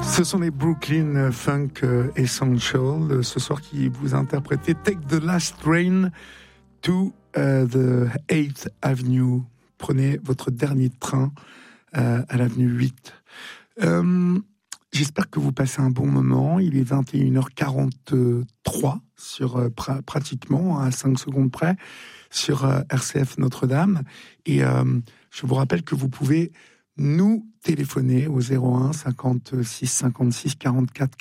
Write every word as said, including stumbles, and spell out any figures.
Ce sont les Brooklyn Funk Essential, ce soir qui vous interprétez Take the Last Train to uh, the eighth Avenue. Prenez votre dernier train uh, à l'avenue huit. Um, j'espère que vous passez un bon moment. Il est vingt et une heures quarante-trois, sur, euh, pra- pratiquement à cinq secondes près, sur euh, R C F Notre-Dame. Et euh, je vous rappelle que vous pouvez nous téléphoner au zéro un cinquante-six cinquante-six quarante-quatre